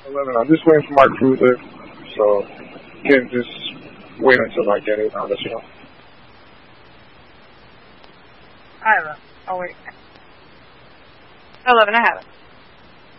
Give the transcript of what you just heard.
11. I'm just waiting for my cruiser, so you can just wait until I get it. I'll let you know. I have it. Oh, wait. 11, I have it.